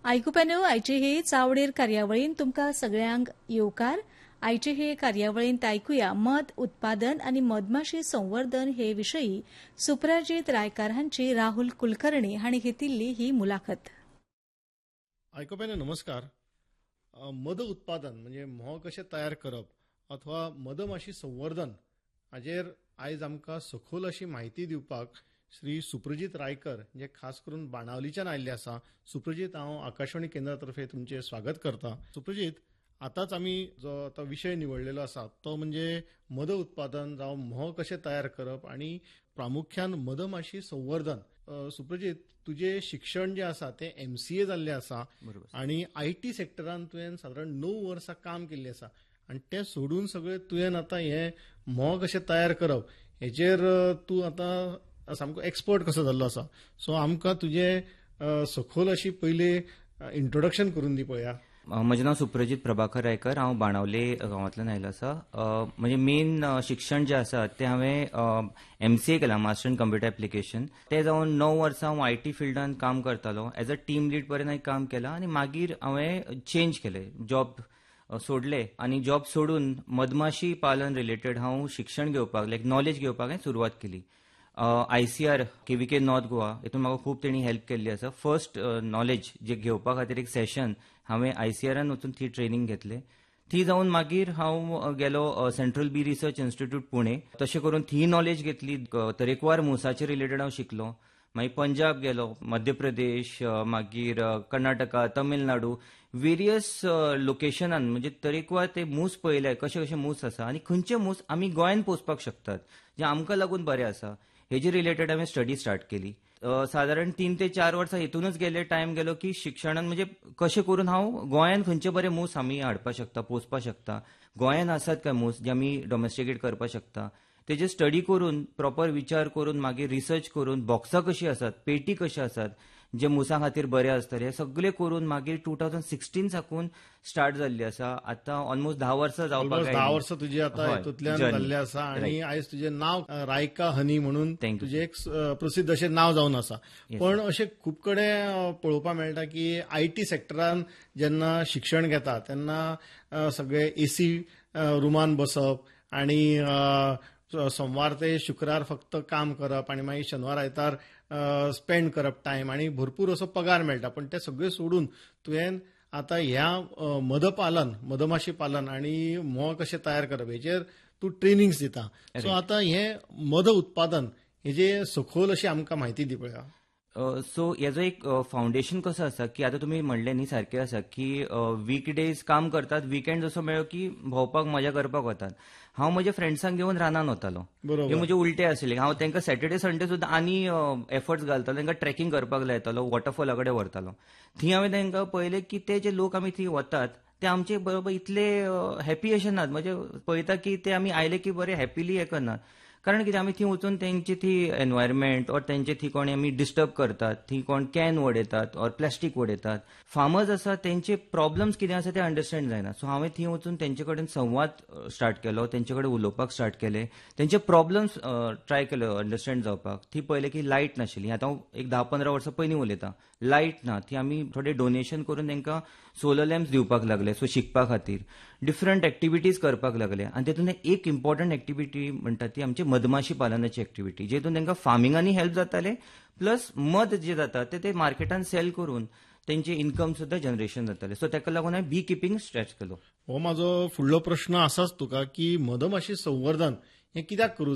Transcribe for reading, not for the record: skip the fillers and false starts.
आयकुप्यानो, आयचे हे चावडेर कार्यावळीन तुमकां सगळ्यांक येवकार. आयचे हे कार्यावळींत आयकुया मध उत्पादन आनी मधमाशी संवर्धन हे विशयी सुप्रजीत रायकार हांची राहुल कुलकर्णी हांणी घेतिल्ली ही मुलाखत. आयकुप्यानो नमस्कार. मध उत्पादन म्हणजे म्होंव कशें तयार करप अथवा मधमाशी संवर्धन हाजेर आयज आमकां सखोल अशी माहिती दिवपाक श्री सुप्रजीत रायकर जे खास करून बाणावलीच्यान आयिल्ले आसा. सुप्रजीत, हांव आकाशवाणी केंद्रातर्फे तुमचे स्वागत करता. सुप्रजीत, आतांच आमी जो आता विशय निवडलेलो आसा तो म्हणजे मध उत्पादन जावं म्होंव कशें तयार करप आणि प्रामुख्यान मधमाशी संवर्धन. सुप्रजीत, तुझे शिक्षण जे आसा ते MCA जाल्ले आसा आणि IT सेक्टरान तुवें साधारण 9 वर्सां काम केल्लें आसा आणि ते सोडून सगळे तुवें आता हे म्होंव कशें तयार करप हेचेर तूं आता सामको एक्सपर्ट कसो जाल्लो आसा. सो आमकां तुझे सखोल अशी पयली इंट्रोडक्शन करून दी पळया. म्हजें नांव सुप्रजीत प्रभाकर रायकर. हांव बाणावले गांवांतल्यान आयिल्लो आसा. म्हणजे मेन शिक्षण जें आसा तें हांवें MCA केलां, मास्टर इन कंप्युटर एप्लिकेशन. ते जावन 9 वर्सां हांव IT फिल्डान काम करतालो. एज अ टीम लीड पर्यंत हांवें काम केलां आणि मागीर हांवें चेंज केलें, जॉब सोडले आणि जॉब सोडून मधमाशी पालन रिलेटेड हांव शिक्षण घेवपाक नॉलेज घेवपाक हांवें सुरवात केली. ICR KVK नॉर्थ गोवा हितून म्हाका खूब तेणी हेल्प केल्ली आसा. फर्स्ट नॉलेज जे घेवपा खातीर एक सेशन हांवें ICRान वचून ती ट्रेनिंग घेतले. ती जावन मागीर हांव गेलो सेंट्रल बी रिसर्च इन्स्टिट्यूट पुणे. तशें करून थी नॉलेज घेतली. तरेकवार मोसाचे रिलेटेड हांव शिकलो. मागीर पंजाब गेलो, मध्य प्रदेश, मागीर कर्नाटका, तमिळनाडू, वेरियस लोकेशनान म्हणजे तरेकवार ते मूस पळयले कशे कशे मूस आसा आणि खंयचे मूस आमी गोंयान पोसपाक शकतात जे आमकां लागून बरे आसा हेजे रिलेटेड हांवें स्टडी स्टार्ट केली. साधारण 3 ते 4 वर्सां हितूनच गेले, टायम गेलो की शिक्षणान म्हणजे कशें करून हांव गोंयान खंयचे बरे मूस आमी हाडपाक शकता, पोसपाक शकता, गोंयान आसात काय मूस जे आमी डॉमेस्टिकेट करपाक शकता, तेजे स्टडी करून प्रॉपर विचार करून मागीर रिसर्च करून बॉक्सां कशीं आसात, पेटी कशा आसात जे मुसां खातीर बरे आसतले हे सगळे करून मागीर 2016 साकून स्टार्ट जाल्ली आसा. आतां ऑलमोस्ट 10 वर्सां जावपाक 10 वर्सां तुजी आतां हितूंतल्यान जाल्ली आसा आणि आयज तुजें नाव रायका हनी म्हणून तुजें एक प्रसिद्ध अशें नाव जावन आसा. पण अशें खूब कडेन पळोवपाक मेळटा की IT सेक्टरान जेन्ना शिक्षण घेता तेन्ना सगळे AC रुमान बसप आणि सोमवार ते शुक्रार फक्त काम करप आणि मागीर शेनवार आयतार स्पेंड करप टायम आणि भरपूर असो पगार मेळटा. पण ते सगळे सोडून तुवें आता ह्या मधपालन, मधमाशी पालन आणि म्होंव कशें तयार करप हेचेर तूं ट्रेनिंग्स दिता. सो आता हे मध उत्पादन हेजे सखोल अशी आमकां म्हायती दी पळया. सो हेजो एक फाउंडेशन कसो आसा की आता तुमी म्हणलें न्ही, सारकें आसा की वीकडेज काम करतात, वीकेंड असो मेळ्ळो की भोंवपाक मजा करपाक वतात. हांव म्हज्या फ्रेंड्सांक घेवन रानान वतालो. हे म्हजे उलटे आसले. हांव तांकां सॅटर्डे संडे सुद्दां आनी एफर्ट्स घालतालो, तांकां ट्रेकिंग करपाक लायतालो, वॉटरफॉला कडेन व्हरतालो. थंय हांवें तांकां पळयलें की ते जे लोक आमी थंय वतात ते आमचे बरोबर इतले हॅपी अशे नात. म्हणजे पळयता की ते आमी आयले की बरे हॅपिली हे करनात. कारण कितें आमी थंय वचून तेंची ती एनवायरमेंट ऑर तेंचे थंय कोण आमी डिस्टर्ब करतात, थंय कोण कॅन उडयतात ऑर प्लास्टीक उडयतात. फार्मर्स आसा तेंचे प्रॉब्लम्स कितें आसा ते अंडरस्टँड जायना. सो हांवें थंय वचून तेंचे कडेन संवाद स्टार्ट केलो, तेंचे कडेन उलोवपाक स्टार्ट केले, तेंचे प्रॉब्लम्स ट्राय केलो अंडरस्टँड जावपाक. थंय पळयलें की लायट नाशिल्ली. आतां हांव एक 10-15 वर्सां पयलीं उलयतां. लायट ना. थंय आमी थोडे डोनेशन करून तांकां सोलर लॅम्प्स दिवपाक लागले. सो शिकपा खातीर डिफरंट एक्टिविटीज करपाक लागले. आनी तेतून एक इम्पॉर्टंट एक्टिविटी म्हणटा ती आमची मधमाशी पालनाची एक्टिविटी, जेतून तांकां फार्मिंगांनी हेल्प जाताले, प्लस मध जे जाता ते मार्केटान सेल करून तेंचे इन्कम सुद्दां जनरेशन जाताले. सो ताका लागून हांवें बी किपींग स्टार्ट केलो. हो म्हाजो फुडलो प्रश्न आसाच तुका की मधमाशी संवर्धन हें कित्याक करूं